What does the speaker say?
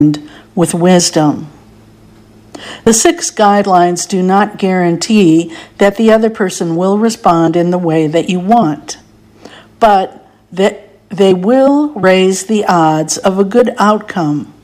with wisdom. The 6 guidelines do not guarantee that the other person will respond in the way that you want, but that they will raise the odds of a good outcome.